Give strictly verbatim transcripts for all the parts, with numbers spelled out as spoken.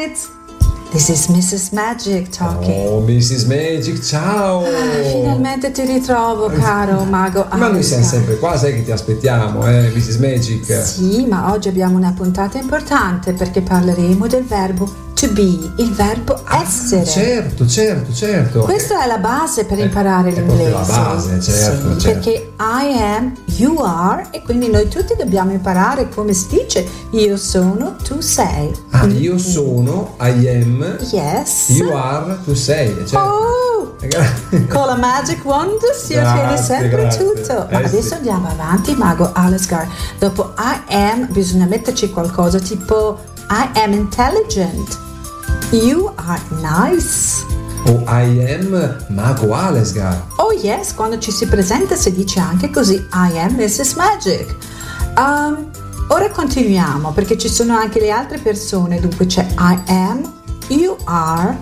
kids. This is missus Magic talking. Oh, missus Magic, ciao! Ah, finalmente ti ritrovo, caro mago. Ma noi siamo sempre qua, sai che ti aspettiamo, eh, missus Magic. Sì, ma oggi abbiamo una puntata importante perché parleremo del verbo to be, il verbo essere. Ah, certo, certo, certo. Questa è la base per imparare è l'inglese. È proprio la base, certo, sì, certo. Perché I am, you are, e quindi noi tutti dobbiamo imparare come si dice io sono, tu sei. Ah, io sono, I am, yes. you are, tu sei, certo. Oh! Con la magic wand si ottiene sempre grazie. tutto. Ma Eh, adesso sì. andiamo avanti, mago Alasgar. Dopo I am bisogna metterci qualcosa tipo I am intelligent. You are nice. O I am Mago Alesgar. Oh yes, quando ci si presenta si dice anche così I am missus Magic. Um, ora continuiamo perché ci sono anche le altre persone. Dunque c'è I am, you are,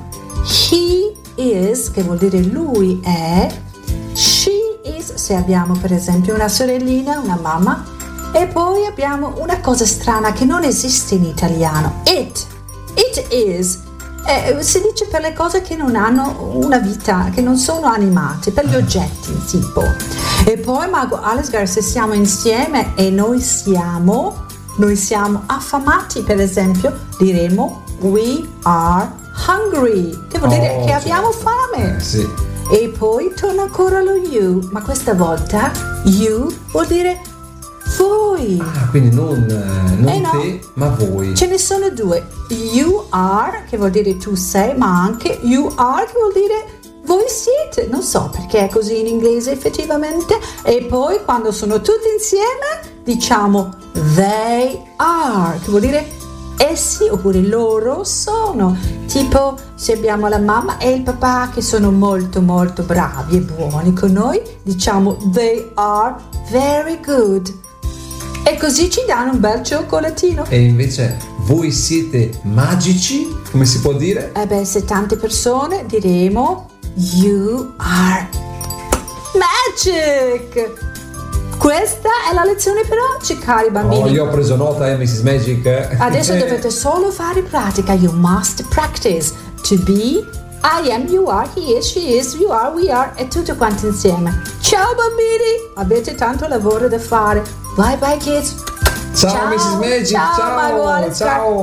he is, che vuol dire lui è, she is, se abbiamo per esempio una sorellina, una mamma, e poi abbiamo una cosa strana che non esiste in italiano, it, it is. Eh, si dice per le cose che non hanno una vita, che non sono animate, per gli oggetti tipo. E poi mago Alasgar, se siamo insieme e noi siamo noi siamo affamati, per esempio diremo we are hungry, che vuol dire Oh, che abbiamo certo. fame. Eh, sì. E poi torna ancora lo you, ma questa volta you vuol dire voi. Ah, quindi non, non Eh no. te, ma voi. Ce ne sono due, you are, che vuol dire tu sei, ma anche you are, che vuol dire voi siete. Non so perché è così in inglese effettivamente. E poi quando sono tutti insieme diciamo they are, che vuol dire essi oppure loro sono. Tipo se abbiamo la mamma e il papà che sono molto molto bravi e buoni con noi, diciamo they are very good. E così ci danno un bel cioccolatino. E invece voi siete magici, come si può dire? E beh, se tante persone diremo you are magic. Questa è la lezione per oggi, cari bambini. Oh, io ho preso nota, eh, missus Magic. Adesso dovete solo fare pratica. You must practice. To be, I am, you are, he is, she is, you are, we are, e tutto quanto insieme. Ciao bambini, avete tanto lavoro da fare. Bye bye kids. Ciao, missus Magic, ciao, ciao, Mago Alasgar. ciao.